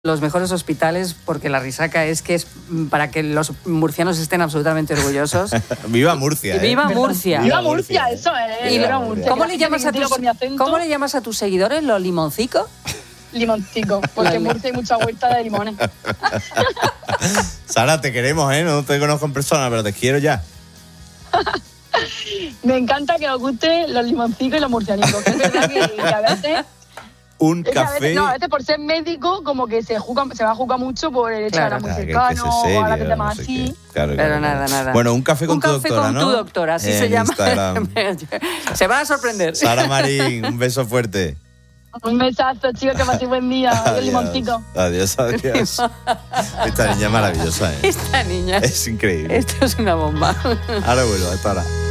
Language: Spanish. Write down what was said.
Los mejores hospitales, porque la risaca es para que los murcianos estén absolutamente orgullosos. ¡Viva Murcia! ¡Viva Murcia! ¡Viva Murcia! Eso es. ¿Viva Murcia? ¿Cómo le llamas a tus seguidores? ¿Los limoncicos? Limoncico, porque en Murcia hay mucha huerta de limones. Sara, te queremos, ¿eh? No te conozco en persona, pero te quiero ya. Me encanta que os gusten los limoncicos y los murcianicos. Es verdad que a veces... Un café... A veces por ser médico como que se va a juzgar mucho por el hecho de muy cercano serio, o a la que te llamas así. Claro. Nada. Bueno, un café con tu doctora, Un café con tu doctora, así se llama. Se van a sorprender. Sara Marín, un beso fuerte. Un besazo, chicos, que paséis buen día. El limoncito. Adiós. Esta niña es maravillosa, ¿eh? Esta niña. Es increíble. Esto es una bomba. Ahora vuelvo, hasta ahora.